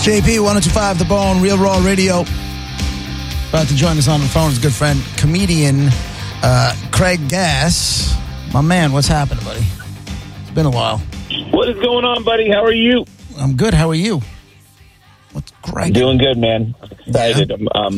JP, 1025 The Bone, Real Raw Radio. About to join us on the phone is a good friend, comedian Craig Gass. My man, what's happening, buddy? It's been a while. What is going on, buddy? How are you? I'm good. How are you? What's Greg? I'm doing good, man. I'm excited.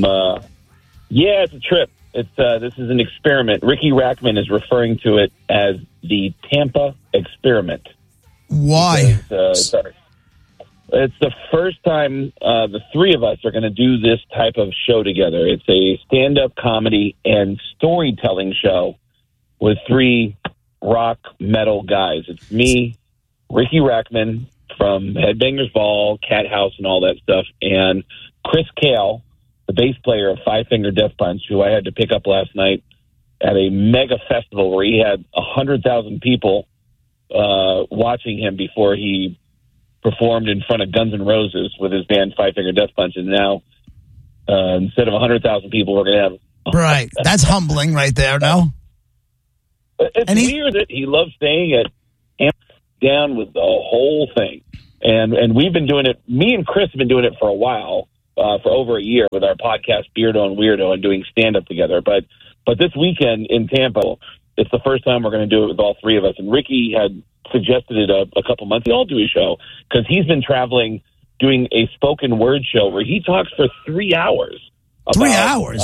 Yeah, it's a trip. This is an experiment. Ricky Rackman is referring to it as the Tampa experiment. Why? Because, it's the first time the three of us are going to do this type of show together. It's a stand-up comedy and storytelling show with three rock metal guys. It's me, Ricky Rackman from Headbangers Ball, Cat House, and all that stuff, and Chris Kale, the bass player of Five Finger Death Punch, who I had to pick up last night at a mega festival where he had 100,000 people watching him before he performed in front of Guns N' Roses with his band Five Finger Death Punch, and now instead of 100,000 people, we're going to have... Right. That's humbling right there, no? It's weird that he loves staying at down with the whole thing. And we've been doing it, me and Chris have been doing it for a while, for over a year with our podcast Beardo and Weirdo and doing stand-up together. But this weekend in Tampa, it's the first time we're going to do it with all three of us. And Ricky had suggested it a couple months. We all do a show because he's been traveling doing a spoken word show where he talks for 3 hours. 3 hours?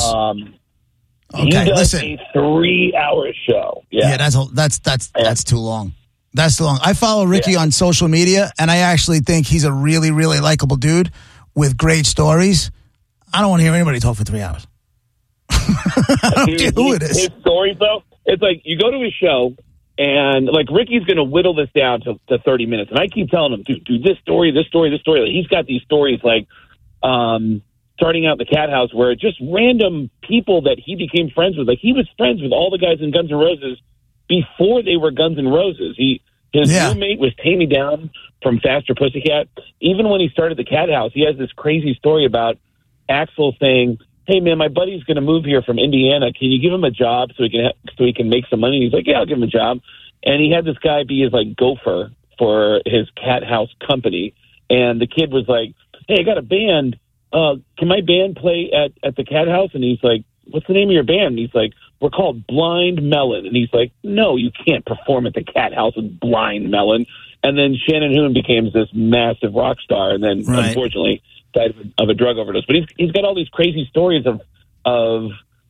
He does a 3-hour show. Yeah, that's too long. That's too long. I follow Ricky on social media, and I actually think he's a really, really likable dude with great stories. I don't want to hear anybody talk for 3 hours. I don't care who it is. His stories, though, it's like you go to his show, and like Ricky's going to whittle this down to 30 minutes. And I keep telling him, dude, this story. Like, he's got these stories like starting out the Cat House where it's just random people that he became friends with. Like he was friends with all the guys in Guns N' Roses before they were Guns N' Roses. His roommate was Tammy Down from Faster Pussycat. Even when he started the Cat House, he has this crazy story about Axl saying, "Hey man, my buddy's going to move here from Indiana. Can you give him a job so he can make some money?" And he's like, "Yeah, I'll give him a job." And he had this guy be his like gopher for his Cat House company. And the kid was like, "Hey, I got a band. Can my band play at the Cat House?" And he's like, "What's the name of your band?" And he's like, "We're called Blind Melon." And he's like, "No, you can't perform at the Cat House with Blind Melon." And then Shannon Hoon became this massive rock star, and then unfortunately died of a drug overdose. But he's got all these crazy stories of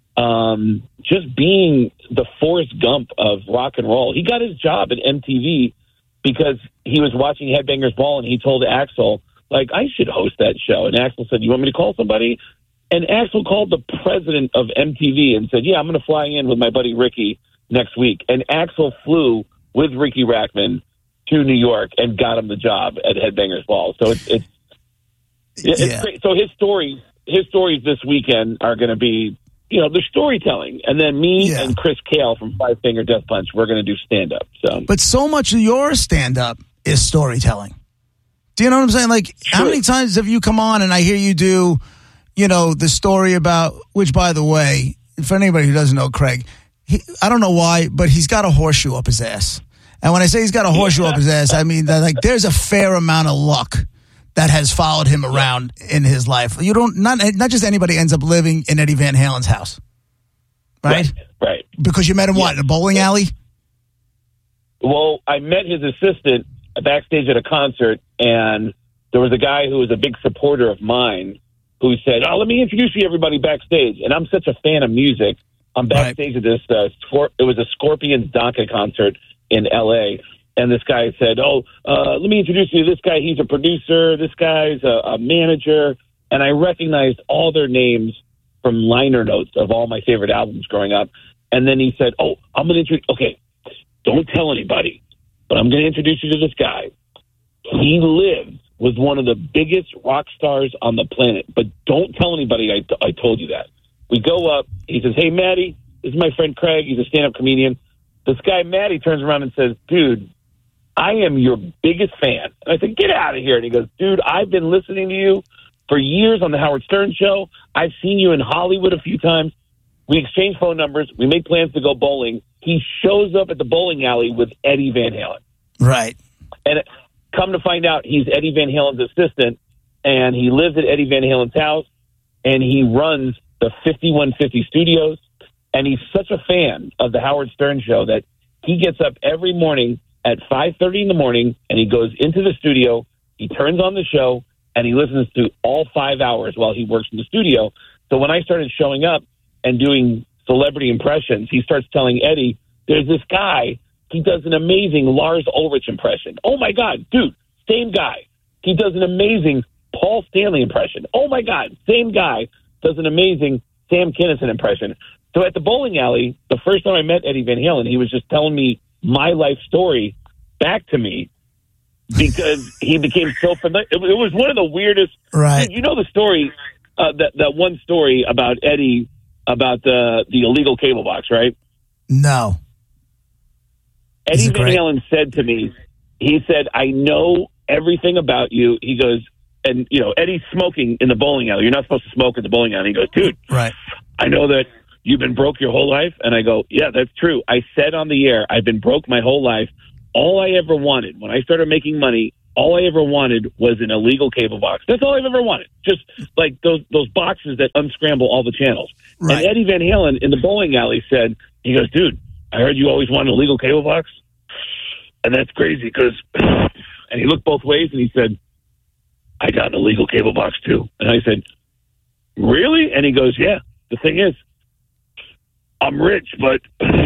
just being the Forrest Gump of rock and roll. He got his job at MTV because he was watching Headbangers Ball, and he told Axl, like, "I should host that show." And Axl said, "You want me to call somebody?" And Axl called the president of MTV and said, "Yeah, I'm going to fly in with my buddy Ricky next week." And Axl flew with Ricky Rackman to New York and got him the job at Headbangers Ball. So it's great. So his stories this weekend are going to be, they're storytelling. And then me and Chris Kale from Five Finger Death Punch, we're going to do stand-up. But so much of your stand-up is storytelling. Do you know what I'm saying? Like, how many times have you come on and I hear you do, the story about, which, by the way, for anybody who doesn't know Craig, I don't know why, but he's got a horseshoe up his ass. And when I say he's got a horseshoe up his ass, I mean that like there's a fair amount of luck that has followed him around in his life. You don't not just anybody ends up living in Eddie Van Halen's house, right? Right. Because you met him in a bowling alley. Well, I met his assistant backstage at a concert, and there was a guy who was a big supporter of mine who said, "Oh, let me introduce you to everybody backstage." And I'm such a fan of music. I'm backstage at this. It was a Scorpions Donka concert in L.A. And this guy said, let me introduce you to this guy. He's a producer. This guy's a manager. And I recognized all their names from liner notes of all my favorite albums growing up. And then he said, I'm going to okay, don't tell anybody, but I'm going to introduce you to this guy. He lives with one of the biggest rock stars on the planet, but don't tell anybody I told you that. We go up. He says, "Hey, Maddie, this is my friend Craig. He's a stand-up comedian." This guy, Maddie, turns around and says, "Dude, I am your biggest fan." And I said, "Get out of here." And he goes, "Dude, I've been listening to you for years on the Howard Stern show. I've seen you in Hollywood a few times. We exchange phone numbers. We make plans to go bowling." He shows up at the bowling alley with Eddie Van Halen. Right. And come to find out, he's Eddie Van Halen's assistant. and he lives at Eddie Van Halen's house, and he runs the 5150 Studios, and he's such a fan of the Howard Stern show that he gets up every morning at 5:30 in the morning, and he goes into the studio, he turns on the show, and he listens to all 5 hours while he works in the studio. So when I started showing up and doing celebrity impressions, he starts telling Eddie, there's this guy, he does an amazing Lars Ulrich impression. Oh, my God, dude, same guy. He does an amazing Paul Stanley impression. Oh, my God, same guy does an amazing Sam Kinison impression. So at the bowling alley, the first time I met Eddie Van Halen, he was just telling me my life story back to me because he became so familiar. It was one of the weirdest. Right. You know the story, that one story about Eddie, about the illegal cable box, right? No. Eddie Van Halen said to me, he said, I know everything about you. He goes, and, you know, Eddie's smoking in the bowling alley. You're not supposed to smoke in the bowling alley. He goes, dude, right. I know that you've been broke your whole life. And I go, yeah, that's true. I said on the air, I've been broke my whole life. All I ever wanted when I started making money, all I ever wanted was an illegal cable box. That's all I've ever wanted. Just like those boxes that unscramble all the channels. Right. And Eddie Van Halen in the bowling alley said, he goes, dude, I heard you always wanted a legal cable box. And that's crazy because, and he looked both ways and he said, I got an illegal cable box too. And I said, really? And he goes, yeah, the thing is, I'm rich, but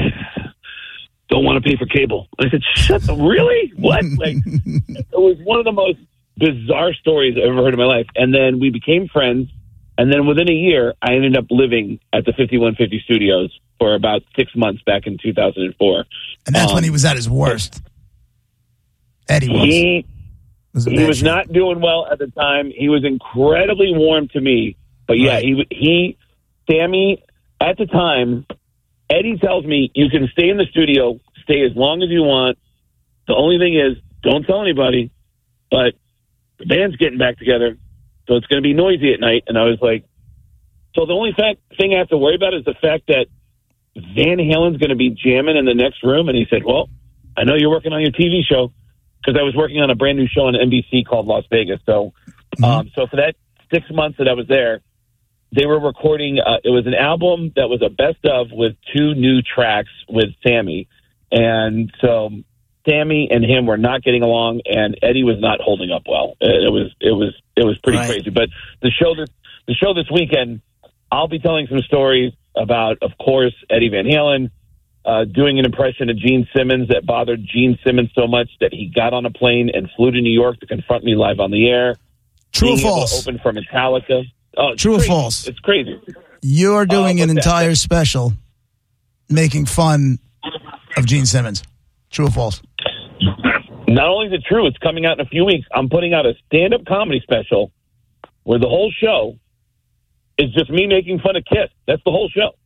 don't want to pay for cable. I said, shut up, really? What? Like, it was one of the most bizarre stories I've ever heard in my life. And then we became friends. And then within a year, I ended up living at the 5150 Studios for about 6 months back in 2004. And that's when he was at his worst. Eddie was. He was not doing well at the time. He was incredibly warm to me. But yeah, right. Sammy, at the time, Eddie tells me, you can stay in the studio, stay as long as you want. The only thing is, don't tell anybody, but the band's getting back together, so it's going to be noisy at night. And I was like, so the only thing I have to worry about is the fact that Van Halen's going to be jamming in the next room. And he said, well, I know you're working on your TV show, because I was working on a brand new show on NBC called Las Vegas. So, so for that 6 months that I was there, they were recording. It was an album that was a best of with 2 new tracks with Sammy, and so Sammy and him were not getting along, and Eddie was not holding up well. It was pretty crazy. But the show this weekend, I'll be telling some stories about, of course, Eddie Van Halen. Doing an impression of Gene Simmons that bothered Gene Simmons so much that he got on a plane and flew to New York to confront me live on the air. True or false? Open for Metallica. Oh, true or false? It's crazy. You're doing an entire special making fun of Gene Simmons. True or false? Not only is it true, it's coming out in a few weeks. I'm putting out a stand-up comedy special where the whole show is just me making fun of Kiss. That's the whole show.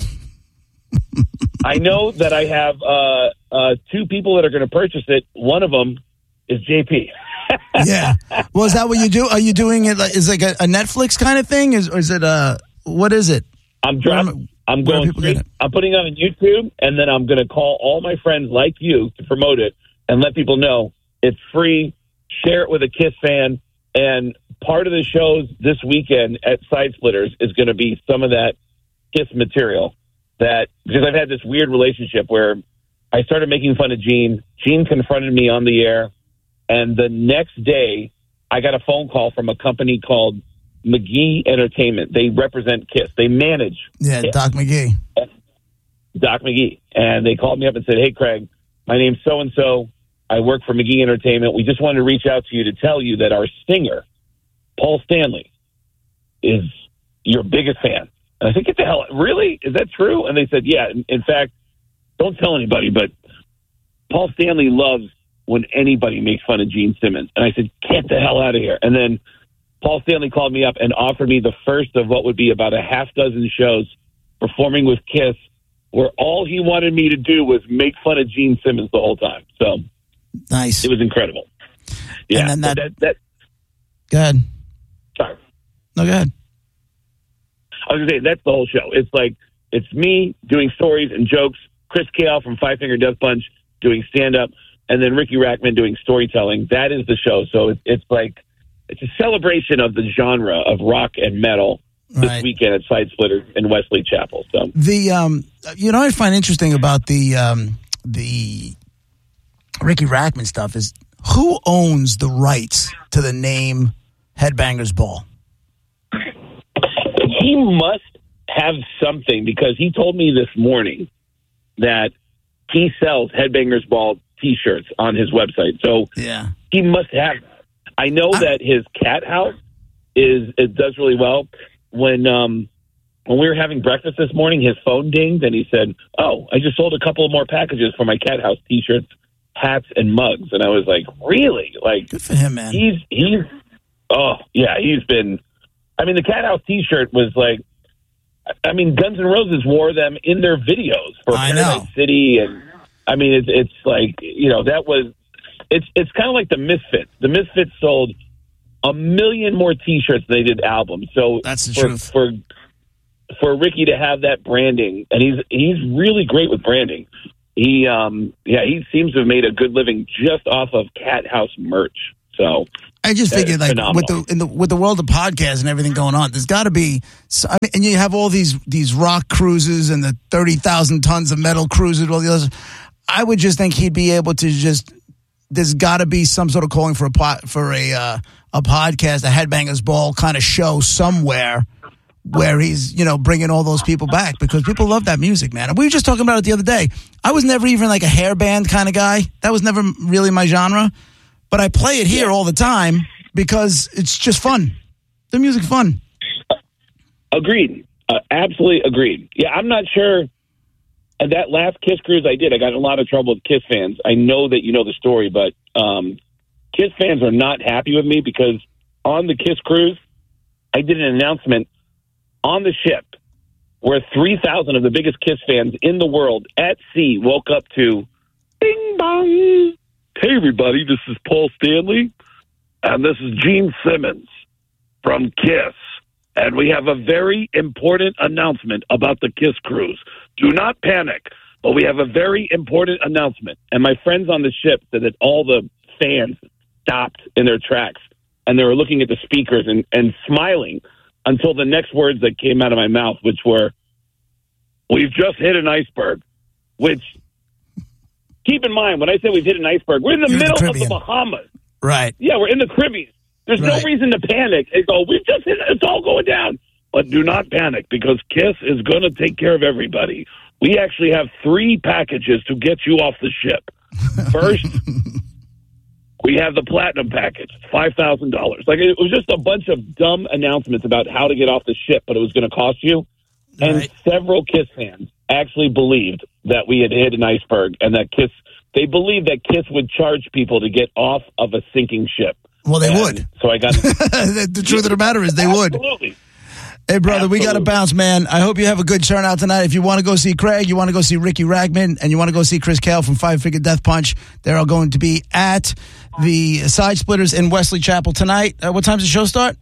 I know that I have 2 people that are going to purchase it. One of them is JP. Yeah. Well, is that what you do? Are you doing it like, is it like a Netflix kind of thing? Or is it what is it? I'm putting it on YouTube, and then I'm going to call all my friends like you to promote it and let people know it's free. Share it with a Kiss fan. And part of the shows this weekend at Side Splitters is going to be some of that Kiss material. That because I've had this weird relationship where I started making fun of Gene. Gene confronted me on the air, and the next day I got a phone call from a company called McGee Entertainment. They represent Kiss. They manage Kiss. Doc McGee. Doc McGee. And they called me up and said, hey, Craig, my name's so-and-so. I work for McGee Entertainment. We just wanted to reach out to you to tell you that our singer, Paul Stanley, is your biggest fan. And I said, get the hell, really? Is that true? And they said, yeah. In fact, don't tell anybody, but Paul Stanley loves when anybody makes fun of Gene Simmons. And I said, get the hell out of here. And then Paul Stanley called me up and offered me the first of what would be about a half dozen shows performing with Kiss, where all he wanted me to do was make fun of Gene Simmons the whole time. So nice. It was incredible. Yeah. And then that go ahead. Sorry. No, go ahead. I was going to say, that's the whole show. It's like, it's me doing stories and jokes, Chris Kale from Five Finger Death Punch doing stand-up, and then Ricky Rackman doing storytelling. That is the show. So it's like, it's a celebration of the genre of rock and metal this weekend at Side Splitters in Wesley Chapel. So I find interesting about the Ricky Rackman stuff is who owns the rights to the name Headbangers Ball? He must have something, because he told me this morning that he sells Headbangers Ball T-shirts on his website. So he must have that. I know that his cat house does really well. When we were having breakfast this morning, his phone dinged and he said, "Oh, I just sold a couple of more packages for my cat house T-shirts, hats, and mugs." And I was like, "Really?" Like, good for him, man. He's been. I mean, the cat house T-shirt was like. I mean, Guns N' Roses wore them in their videos for Paradise City, and I mean, it's like, that was. It's kind of like the Misfits. The Misfits sold 1 million more T-shirts than they did albums. So that's the truth. For Ricky to have that branding, and he's really great with branding. He seems to have made a good living just off of Cat House merch. So I just figured, like, with the world of podcasts and everything going on, there's got to be. And you have all these rock cruises and the 30,000 tons of metal cruises, all the others. I would just think he'd be able to just. There's got to be some sort of calling for a podcast, a Headbangers Ball kind of show somewhere where he's, bringing all those people back, because people love that music, man. And we were just talking about it the other day. I was never even like a hair band kind of guy. That was never really my genre. But I play it here all the time because it's just fun. The music's fun. Agreed. Absolutely agreed. Yeah, I'm not sure. That last Kiss cruise I did, I got in a lot of trouble with Kiss fans. I know that you know the story, but Kiss fans are not happy with me because on the Kiss cruise, I did an announcement on the ship where 3,000 of the biggest Kiss fans in the world at sea woke up to ding dong. Hey, everybody, this is Paul Stanley, and this is Gene Simmons from Kiss. And we have a very important announcement about the Kiss cruise. Do not panic, but we have a very important announcement. And my friends on the ship said that all the fans stopped in their tracks, and they were looking at the speakers and smiling until the next words that came out of my mouth, which were, "We've just hit an iceberg," which, keep in mind, when I say we've hit an iceberg, we're in the middle of the Bahamas. Right. Yeah, we're in the Caribbean. There's no reason to panic and go, we've just hit, it's all going down. But do not panic, because Kiss is going to take care of everybody. We actually have 3 packages to get you off the ship. First, we have the platinum package, $5,000. Like, it was just a bunch of dumb announcements about how to get off the ship, but it was going to cost you. And several Kiss fans actually believed that we had hit an iceberg, and that they believed that Kiss would charge people to get off of a sinking ship. Well, they would. So I got the truth of the matter is they would. Absolutely. Hey, brother, we got to bounce, man. I hope you have a good turnout tonight. If you want to go see Craig, you want to go see Ricky Rackman, and you want to go see Chris Cale from Five Finger Death Punch, they're all going to be at the Side Splitters in Wesley Chapel tonight. What time does the show start?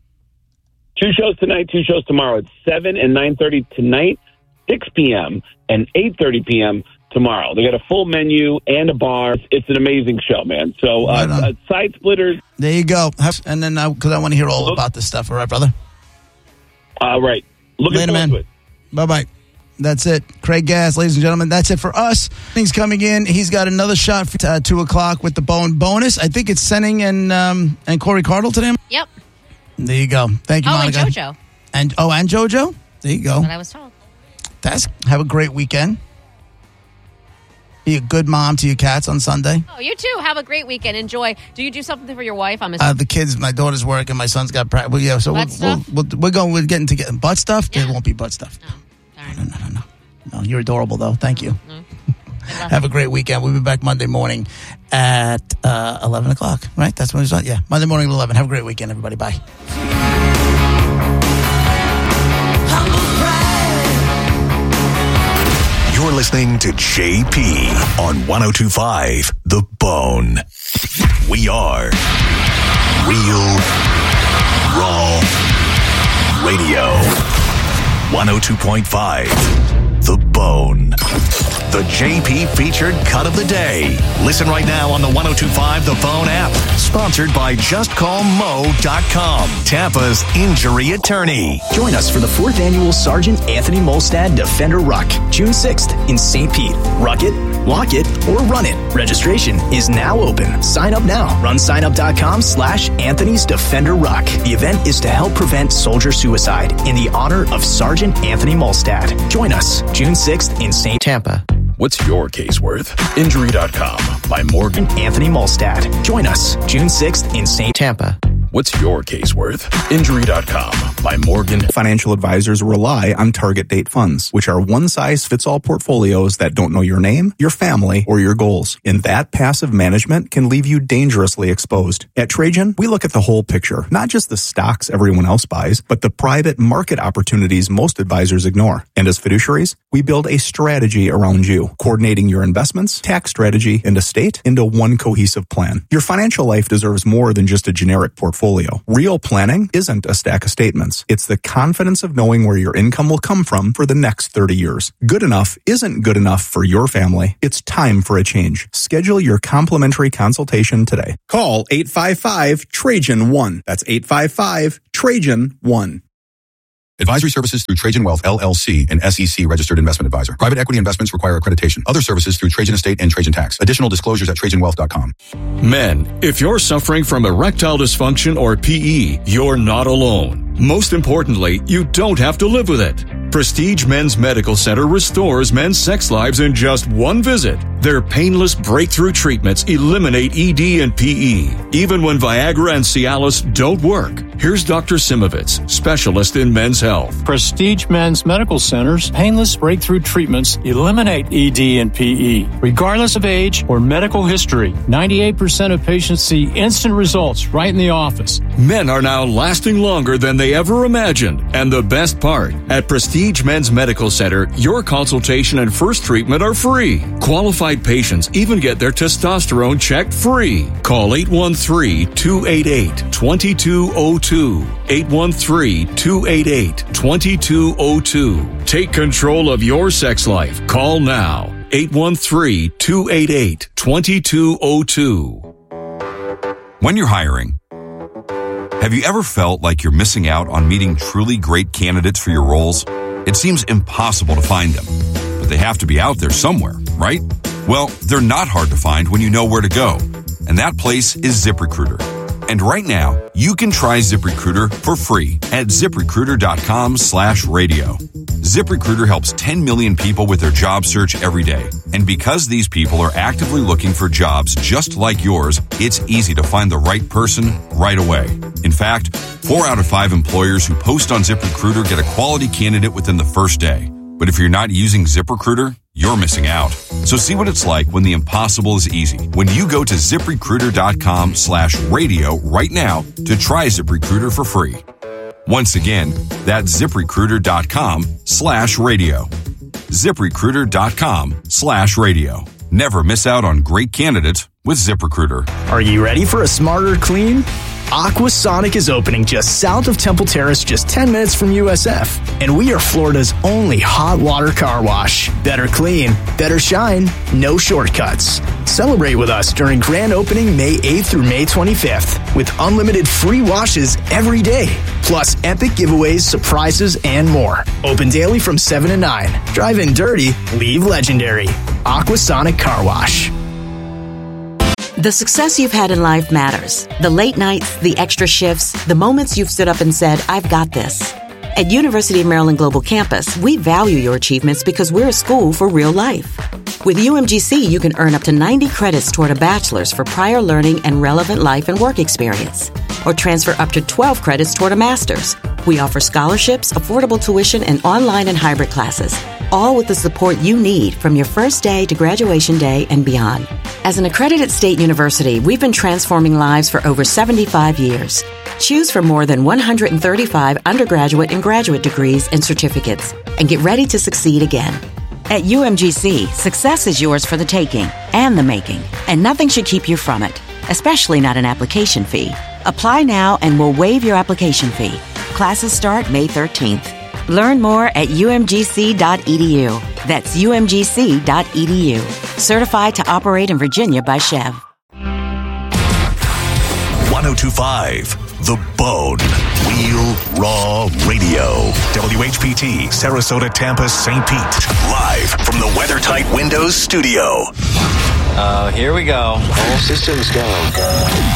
2 shows tonight, 2 shows tomorrow. It's 7 and 9:30 tonight, 6 p.m. and 8:30 p.m. tomorrow. They got a full menu and a bar. It's an amazing show, man. So, Side Splitters. There you go. And then, because I want to hear all about this stuff. All right, brother? All right. Looking forward to it. Bye-bye. That's it. Craig Gass, ladies and gentlemen. That's it for us. Things coming in. He's got another shot for 2 o'clock with the Bone bonus. I think it's Senning and Corey Cardle today. Yep. There you go. Thank you, Monica. And JoJo. And JoJo? There you go. That's what I was told. Have a great weekend. Be a good mom to your cats on Sunday. Oh, you too. Have a great weekend. Enjoy. Do you do something for your wife? The kids, my daughter's working, my son's got practice. Well, yeah, so we're getting together. Butt stuff? Yeah. There won't be butt stuff. No, you're adorable, though. Thank you. Have a great weekend. We'll be back Monday morning at 11 o'clock, right? That's when we start? Yeah, Monday morning at 11. Have a great weekend, everybody. Bye. You're listening to JP on 102.5 The Bone. We are Real Raw Radio. 102.5 The Bone. the JP featured cut of the day. Listen right now on the 102.5 The Bone app. Sponsored by JustCallMo.com, Tampa's injury attorney. Join us for the 4th annual Sergeant Anthony Molstad Defender Ruck, June 6th in St. Pete. Ruck it, walk it, or run it. Registration is now open. Sign up now. RunSignUp.com/Anthony's Defender Ruck. The event is to help prevent soldier suicide in the honor of Sergeant Anthony Molstad. Join us June 6th in St. Tampa. What's your case worth? Injury.com by Morgan Anthony Molstad. Join us June 6th in St. Tampa. What's your case worth? Injury.com by Morgan. Financial advisors rely on target date funds, which are one-size-fits-all portfolios that don't know your name, your family, or your goals. And that passive management can leave you dangerously exposed. At Trajan, we look at the whole picture, not just the stocks everyone else buys, but the private market opportunities most advisors ignore. And as fiduciaries, we build a strategy around you, coordinating your investments, tax strategy, and estate into one cohesive plan. Your financial life deserves more than just a generic portfolio. Real planning isn't a stack of statements. It's the confidence of knowing where your income will come from for the next 30 years. Good enough isn't good enough for your family. It's time for a change. Schedule your complimentary consultation today. Call 855-TRAJAN-1. That's 855-TRAJAN-1. Advisory services through Trajan Wealth, LLC, an SEC registered investment advisor. Private equity investments require accreditation. Other services through Trajan Estate and Trajan Tax. Additional disclosures at TrajanWealth.com. Men, if you're suffering from erectile dysfunction or PE, you're not alone. Most importantly, you don't have to live with it. Prestige Men's Medical Center restores men's sex lives in just one visit. Their painless breakthrough treatments eliminate ED and PE, even when Viagra and Cialis don't work. Here's Dr. Simovitz, specialist in men's health. Prestige Men's Medical Center's painless breakthrough treatments eliminate ED and PE, regardless of age or medical history. 98% of patients see instant results right in the office. Men are now lasting longer than they ever imagined. And the best part, at Prestige Men's Medical Center, your consultation and first treatment are free. Qualified patients even get their testosterone checked free. Call 813-288-2202. 813-288-2202. Take control of your sex life. Call now. 813-288-2202. When you're hiring, have you ever felt like you're missing out on meeting truly great candidates for your roles? It seems impossible to find them, but they have to be out there somewhere, right? Well, they're not hard to find when you know where to go, and that place is ZipRecruiter. And right now, you can try ZipRecruiter for free at ZipRecruiter.com/radio. ZipRecruiter helps 10 million people with their job search every day. And because these people are actively looking for jobs just like yours, it's easy to find the right person right away. In fact, 4 out of 5 employers who post on ZipRecruiter get a quality candidate within the first day. But if you're not using ZipRecruiter, you're missing out. So see what it's like when the impossible is easy. When you go to ZipRecruiter.com/radio right now to try ZipRecruiter for free. Once again, that's ZipRecruiter.com/radio. ZipRecruiter.com/radio. Never miss out on great candidates with ZipRecruiter. Are you ready for a smarter clean? Aquasonic is opening just south of Temple Terrace, just 10 minutes from USF. And we are Florida's only hot water car wash. Better clean, better shine, no shortcuts. Celebrate with us during grand opening May 8th through May 25th with unlimited free washes every day. Plus epic giveaways, surprises, and more. Open daily from 7 to 9. Drive in dirty, leave legendary. Aquasonic Car Wash. The success you've had in life matters. The late nights, the extra shifts, the moments you've stood up and said, I've got this. At University of Maryland Global Campus, we value your achievements because we're a school for real life. With UMGC, you can earn up to 90 credits toward a bachelor's for prior learning and relevant life and work experience, or transfer up to 12 credits toward a master's. We offer scholarships, affordable tuition, and online and hybrid classes, all with the support you need from your first day to graduation day and beyond. As an accredited state university, we've been transforming lives for over 75 years. Choose from more than 135 undergraduate and graduate degrees and certificates, and get ready to succeed again. At UMGC, success is yours for the taking and the making, and nothing should keep you from it, especially not an application fee. Apply now and we'll waive your application fee. Classes start May 13th. Learn more at umgc.edu. That's umgc.edu. Certified to operate in Virginia by Chev. 1025 The Bone. Real Raw Radio. WHPT, Sarasota, Tampa, St. Pete. Live from the WeatherTight Windows studio. Here we go. All systems go.